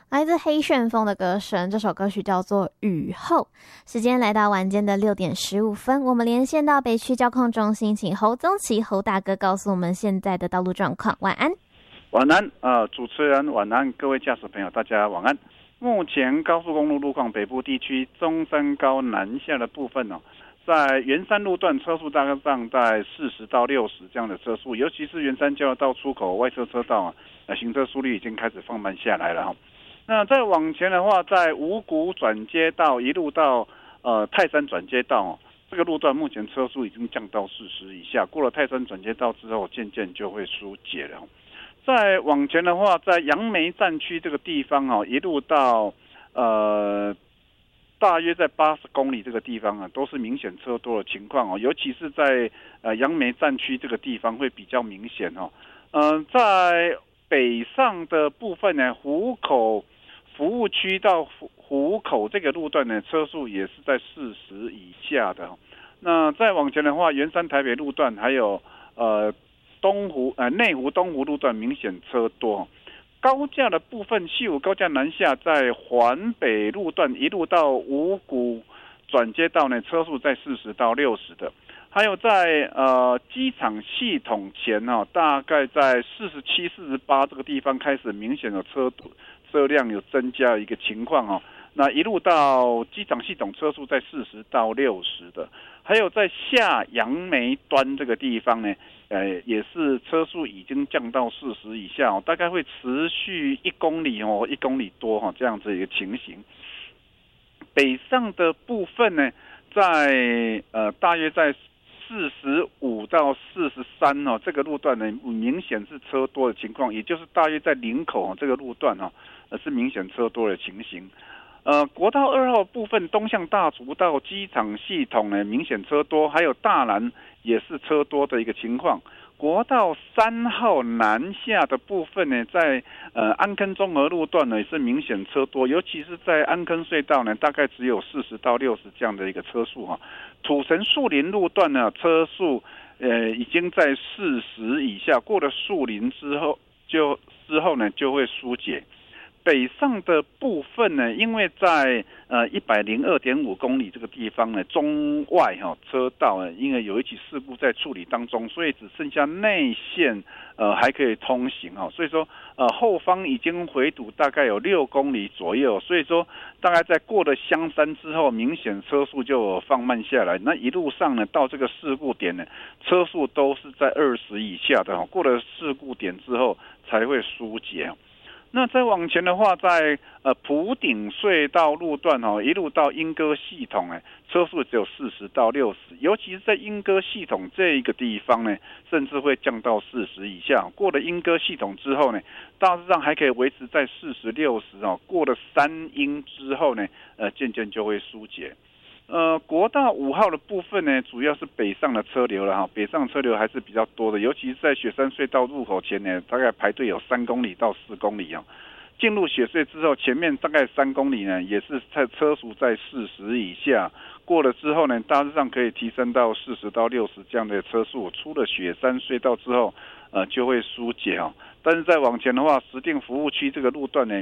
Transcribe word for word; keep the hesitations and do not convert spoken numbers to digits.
来自黑旋风的歌声，这首歌曲叫做《雨后》。时间来到晚间的六点十五分，我们连线到北区交控中心，请侯宗奇侯大哥告诉我们现在的道路状况。晚安。 晚安，呃，主持人晚安，各位驾驶朋友，大家晚安。目前高速公路路况，北部地区中山高南下的部分哦，在圆山路段车速大概上在四十到六十这样的车速，尤其是圆山交流道出口外侧车道啊，呃，行车速率已经开始放慢下来了哈。那再往前的话，在五股转接道一路到呃泰山转接道哦，这个路段目前车速已经降到四十以下，过了泰山转接道之后，渐渐就会疏解了。再往前的话，在杨梅站区这个地方哦，一路到呃大约在八十公里这个地方啊，都是明显车多的情况哦，尤其是在呃杨梅站区这个地方会比较明显哦。嗯、呃，在北上的部分呢，湖口服务区到湖湖口这个路段呢，车速也是在四十以下的。那再往前的话，圆山台北路段还有呃东湖呃内湖东湖路段明显车多。高架的部分，西武高架南下，在环北路段一路到五股转接道呢，车速在四十到六十的。还有在呃机场系统前哦，大概在四十七、四十八这个地方开始明显的车车辆有增加的一个情况哦。那一路到机场系统车速在四十到六十的。还有在下杨梅端这个地方呢，呃，也是车速已经降到四十以下哦，大概会持续一公里哦，一公里多哈、哦、这样子一个情形。北上的部分呢，在呃大约在四十五到四十三哦，这个路段呢明显是车多的情况，也就是大约在林口、哦、这个路段哦，呃是明显车多的情形。呃，国道二号部分东向大竹到机场系统呢明显车多，还有大南也是车多的一个情况。国道三号南下的部分呢，在呃安坑中和路段呢也是明显车多，尤其是在安坑隧道呢，大概只有四十到六十这样的一个车速哈。土城树林路段呢，车速呃已经在四十以下，过了树林之后就之后呢就会疏解。北上的部分呢，因为在呃一百零二点五公里这个地方呢，中外哈、哦、车道呢，因为有一起事故在处理当中，所以只剩下内线呃还可以通行哈、哦，所以说呃后方已经回堵大概有六公里左右，所以说大概在过了香山之后，明显车速就放慢下来。那一路上呢，到这个事故点呢，车速都是在二十以下的哈、哦，过了事故点之后才会疏解。那再往前的话，在呃埔顶隧道路段哦，一路到莺歌系统哎，车速只有四十到六十，尤其是在莺歌系统这一个地方呢，甚至会降到四十以下。过了莺歌系统之后呢，大致上还可以维持在四十、六十哦。过了三莺之后呢，呃，渐渐就会疏解。呃，国道五号的部分呢，主要是北上的车流了哈，北上车流还是比较多的，尤其是在雪山隧道入口前呢，大概排队有三公里到四公里哦。进入雪隧之后，前面大概三公里呢，也是在车速在四十以下，过了之后呢，大致上可以提升到四十到六十这样的车速。出了雪山隧道之后，呃，就会疏解哦。但是再往前的话，石碇服务区这个路段呢，